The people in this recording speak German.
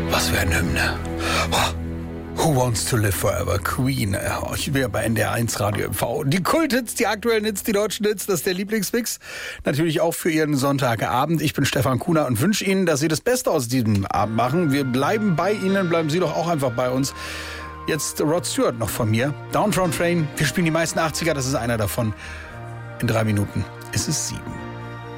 Was für eine Hymne. Who Wants to Live Forever? Queen. Ich bin ja bei NDR 1 Radio MV. Die Kulthits, die aktuellen Hits, die deutschen Hits, das ist der Lieblingsmix. Natürlich auch für Ihren Sonntagabend. Ich bin Stefan Kuhner und wünsche Ihnen, dass Sie das Beste aus diesem Abend machen. Wir bleiben bei Ihnen, bleiben Sie doch auch einfach bei uns. Jetzt Rod Stewart noch von mir. Downtown Train. Wir spielen die meisten 80er, das ist einer davon. In 3 Minuten ist es 7.